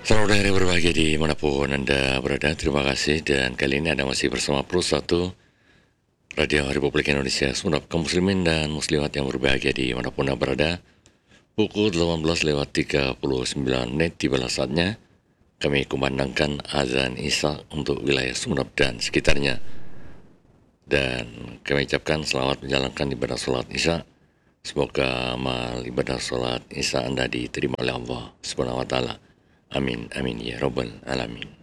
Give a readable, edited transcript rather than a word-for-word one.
Selamat hari berbahagia dimanapun Anda berada. Terima kasih dan kali ini Anda masih bersama Plus 1 Radio Republik Indonesia. Segenap kaum muslimin dan muslimat yang berbahagia dimanapun Anda berada. Pukul 18:39 tibalah saatnya kami kumandangkan azan Isya untuk wilayah Sumeneb dan sekitarnya. Dan kami ucapkan selamat menjalankan ibadah sholat Isya. Semoga amal ibadah sholat Isya Anda diterima oleh Allah Subhanahu wa Ta'ala. Amin, amin ya Rabbal Alamin.